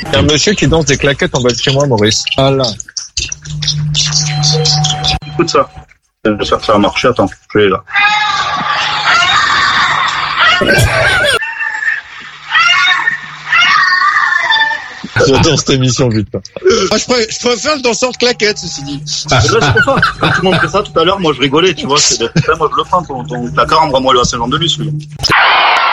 Il y a un monsieur qui danse des claquettes en bas de chez moi, Maurice. Voilà. Écoute ça. J'espère que ça va marcher. Attends, je vais là. J'adore cette émission, putain. Ah, je préfère le danseur de claquettes, ceci dit. Là, c'est pour ça. Quand tu montres ça tout à l'heure, moi je rigolais, tu vois. Moi je le prends, ton placard, envoie-moi le à Saint-Jean-de-Luz, lui.